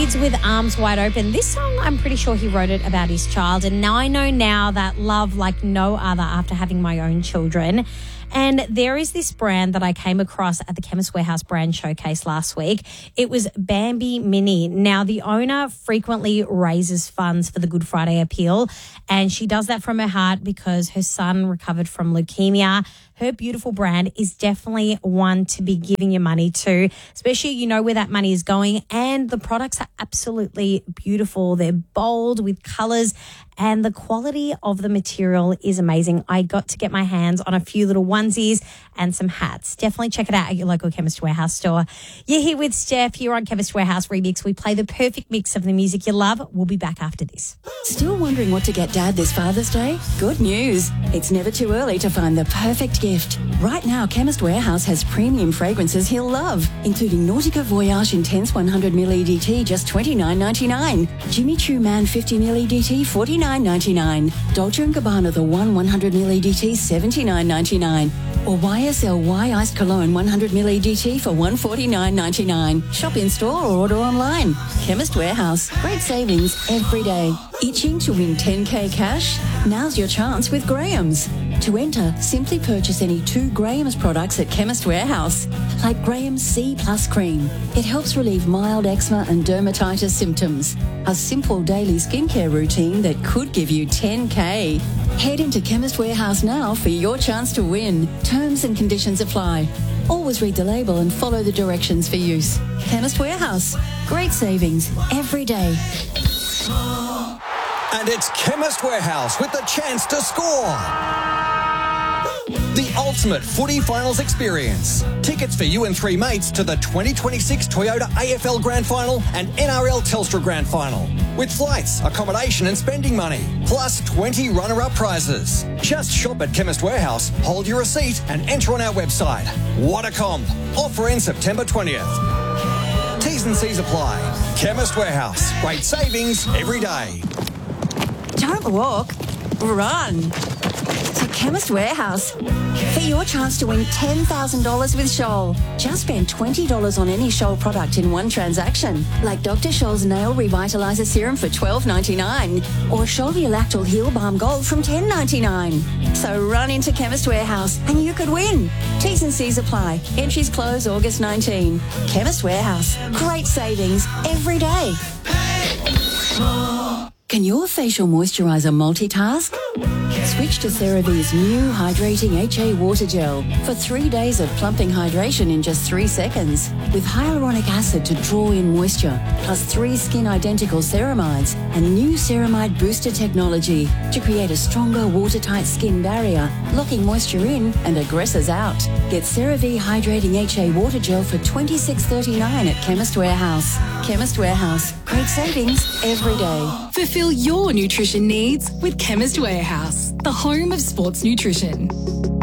Kids with Arms Wide Open. This song, I'm pretty sure he wrote it about his child. And now I know now that love like no other after having my own children. And there is this brand that I came across at the Chemist Warehouse brand showcase last week. It was Bambi Mini. Now, the owner frequently raises funds for the Good Friday appeal, and she does that from her heart because her son recovered from leukemia. Her beautiful brand is definitely one to be giving your money to, especially you know where that money is going. And the products are absolutely beautiful. They're bold with colours and the quality of the material is amazing. I got to get my hands on a few little onesies and some hats. Definitely check it out at your local Chemist Warehouse store. You're here with Steph here on Chemist Warehouse Remix. We play the perfect mix of the music you love. We'll be back after this. Still wondering what to get Dad this Father's Day? Good news. It's never too early to find the perfect gift. Right now, Chemist Warehouse has premium fragrances he'll love, including Nautica Voyage Intense 100ml EDT, just $29.99. Jimmy Choo Man 50ml EDT, $49.99. Dolce & Gabbana The One 100ml EDT, $79.99. Or YSL Iced Cologne 100ml EDT for $149.99. Shop in store or order online. Chemist Warehouse. Great savings every day. Itching to win 10K cash? Now's your chance with Graham's. To enter, simply purchase any 2 Graham's products at Chemist Warehouse, like Graham's C Plus Cream. It helps relieve mild eczema and dermatitis symptoms. A simple daily skincare routine that could give you 10K. Head into Chemist Warehouse now for your chance to win. Terms and conditions apply. Always read the label and follow the directions for use. Chemist Warehouse. Great savings every day. And it's Chemist Warehouse with the chance to score. The ultimate footy finals experience. Tickets for you and 3 mates to the 2026 Toyota AFL Grand Final and NRL Telstra Grand Final. With flights, accommodation and spending money. Plus 20 runner-up prizes. Just shop at Chemist Warehouse, hold your receipt and enter on our website. What a comp. Offer ends September 20th. T's and C's apply. Chemist Warehouse. Great savings every day. Don't walk, run to Chemist Warehouse for your chance to win $10,000 with Scholl. Just spend $20 on any Scholl product in one transaction, like Dr. Scholl's Nail Revitalizer Serum for $12.99 or Scholl Ulactal Heal Balm Gold from $10.99. So run into Chemist Warehouse and you could win. T's and C's apply. Entries close August 19. Chemist Warehouse. Great savings every day. Can your facial moisturiser multitask? Switch to CeraVe's new Hydrating HA Water Gel for 3 days of plumping hydration in just 3 seconds. With hyaluronic acid to draw in moisture, plus 3 skin-identical ceramides and new ceramide booster technology to create a stronger watertight skin barrier, locking moisture in and aggressors out. Get CeraVe Hydrating HA Water Gel for $26.39 at Chemist Warehouse. Chemist Warehouse. Great savings every day. Fulfill your nutrition needs with Chemist Warehouse, the home of sports nutrition.